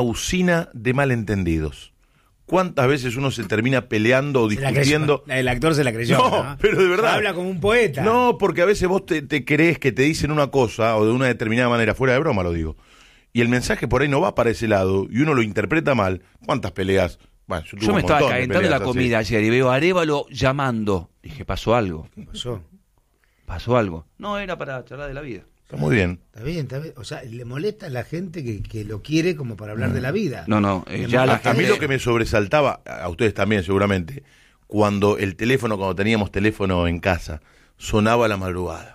usina de malentendidos. ¿Cuántas veces uno se termina peleando o discutiendo? El actor se la creyó. No, pero de verdad. Habla como un poeta. No, porque a veces vos te crees que te dicen una cosa o de una determinada manera, fuera de broma lo digo, y el mensaje por ahí no va para ese lado y uno lo interpreta mal. ¿Cuántas peleas? Bueno, yo me estaba calentando la comida ayer y veo a Arévalo llamando. Dije, ¿pasó algo? ¿Qué pasó? ¿Pasó algo? No, era para charlar de la vida. Está muy bien. Está bien. O sea, le molesta a la gente que lo quiere como para hablar de la vida. No. A mí lo que me sobresaltaba, a ustedes también seguramente, cuando teníamos teléfono en casa, sonaba a la madrugada.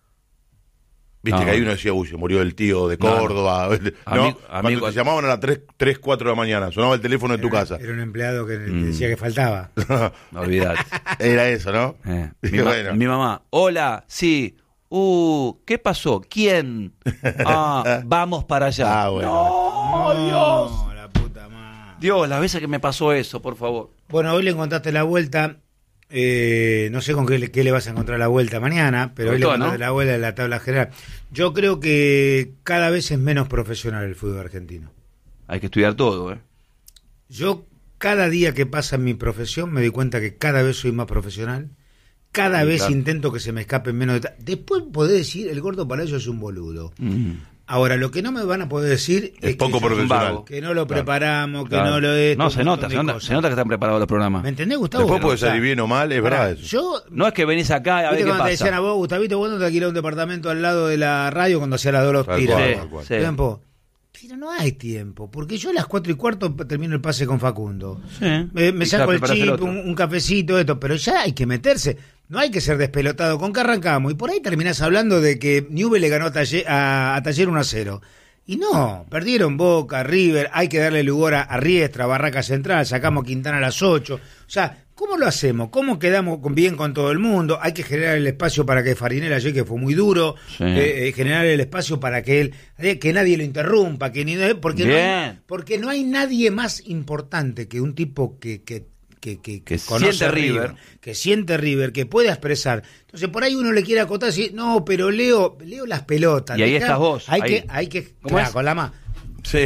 Viste que ahí uno decía, uy, se murió el tío de Córdoba. Cuando te llamaban a las 3, 4 de la mañana, sonaba el teléfono de tu casa. Era un empleado que decía que faltaba. No olvidate. Era eso, ¿no? Mi mamá, hola, sí. ¿Qué pasó? ¿Quién? Vamos para allá. Bueno. No, Dios. La puta madre. Dios, las veces que me pasó eso, por favor. Bueno, hoy le encontraste la vuelta. No sé con qué le vas a encontrar la vuelta mañana, pero hoy le encontraste la vuelta de la tabla general. Yo creo que cada vez es menos profesional el fútbol argentino. Hay que estudiar todo, ¿eh? Yo cada día que pasa en mi profesión me doy cuenta que cada vez soy más profesional. Cada vez intento que se me escapen menos detalles. Después podés decir, el Gordo Palacio es un boludo. Ahora, lo que no me van a poder decir es poco profesional. Que no lo preparamos, que no lo es. No, se nota que están preparados los programas. ¿Me entendés, Gustavo? Después puede salir bien o mal, es verdad eso. No es que venís acá a ver qué pasa. Te decían a vos, Gustavito, vos no te alquilás un departamento al lado de la radio cuando hacía las 2 los tiros. Tiempo. Pero no hay tiempo, porque yo a las 4:15 termino el pase con Facundo. Sí. Me saco el chip, un cafecito, pero ya hay que meterse. No hay que ser despelotado. ¿Con qué arrancamos? Y por ahí terminás hablando de que Newell's le ganó a Taller 1-0. Y no, perdieron Boca, River, hay que darle lugar a Riestra, Barraca Central, sacamos Quintana a las 8. O sea, ¿cómo lo hacemos? ¿Cómo quedamos bien con todo el mundo? Hay que generar el espacio para que Farinella llegue, que fue muy duro. Generar el espacio para que que nadie lo interrumpa, porque no hay nadie más importante que un tipo que siente River, que pueda expresar. Entonces por ahí uno le quiere acotar y decir, no, pero leo las pelotas. Y ahí estás vos. Hay que claro, con la mano. Sí.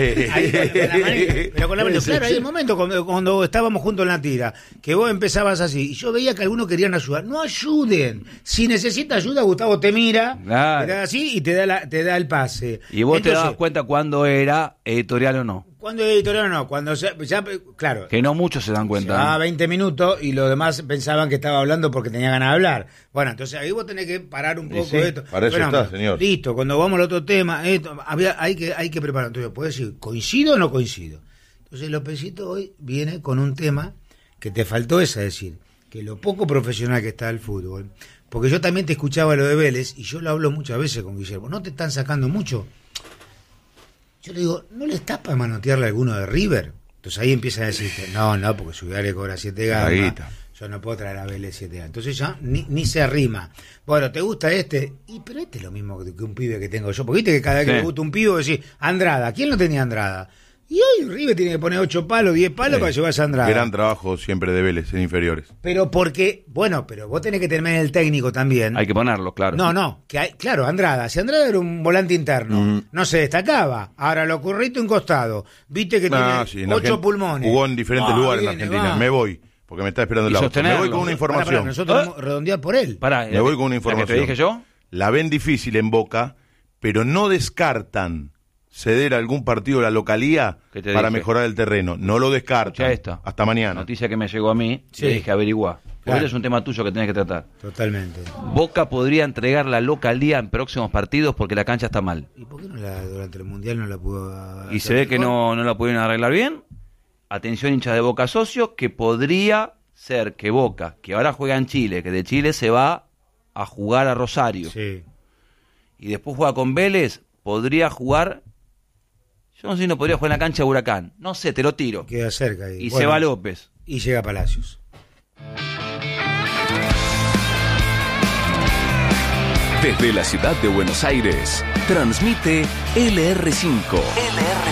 Pero con la mano. Claro, hay un momento cuando estábamos juntos en la tira, que vos empezabas así, y yo veía que algunos querían ayudar. No ayuden. Si necesita ayuda, Gustavo te mira, claro, te da así y te da el pase. Y vos te dabas cuenta cuándo era editorial o no. ¿Cuándo es editorial o no? Cuando ya, claro. Que no muchos se dan cuenta. Llevaba 20 minutos y los demás pensaban que estaba hablando porque tenía ganas de hablar. Bueno, entonces ahí vos tenés que parar un poco esto. Para eso está, señor. Listo, cuando vamos al otro tema, hay que preparar. Entonces, ¿puedes decir, coincido o no coincido? Entonces, Lópezito hoy viene con un tema que te faltó es decir, que lo poco profesional que está el fútbol, porque yo también te escuchaba lo de Vélez, y yo lo hablo muchas veces con Guillermo, ¿no te están sacando mucho? Yo le digo, ¿no le estás para manotearle a alguno de River? Entonces ahí empiezan a decirte, no, porque Ciudad le cobra 7 gamas, yo no puedo traer a Vélez 7 gamas. Entonces ya ni se arrima. Bueno, ¿te gusta este? Pero este es lo mismo que un pibe que tengo yo. Porque viste que cada vez que me gusta un pibe, decís, Andrada. ¿Quién no tenía Andrada? Y hoy River tiene que poner 8 palos, 10 palos para llevarse a Andrada. Gran trabajo siempre de Vélez en inferiores. Pero porque, pero vos tenés que tener el técnico también. Hay que ponerlo, claro. No, claro, Andrada. Si Andrada era un volante interno, no se destacaba. Ahora lo ocurrito un costado. Viste que tiene 8 pulmones. Jugó en diferentes lugares en Argentina. Me voy, porque me está esperando el auto. Me voy con una información. Nosotros vamos a redondear por él. Me voy con una información. ¿La que te dije yo? La ven difícil en Boca, pero no descartan ceder algún partido a la localía para mejorar el terreno. No lo descartan. Hasta mañana. Noticia que me llegó a mí, le dije averiguar. Porque es un tema tuyo que tenés que tratar. Totalmente. Boca podría entregar la localía en próximos partidos porque la cancha está mal. ¿Y por qué durante el Mundial no la pudo? Y se ve que no la pudieron arreglar bien. Atención, hinchas de Boca Socio, que podría ser que Boca, que ahora juega en Chile, que de Chile se va a jugar a Rosario. Sí. Y después juega con Vélez, podría jugar. Yo no sé si no podría jugar en la cancha de Huracán. No sé, te lo tiro. Queda cerca ahí. Y se va López. Y llega Palacios. Desde la ciudad de Buenos Aires, transmite LR5.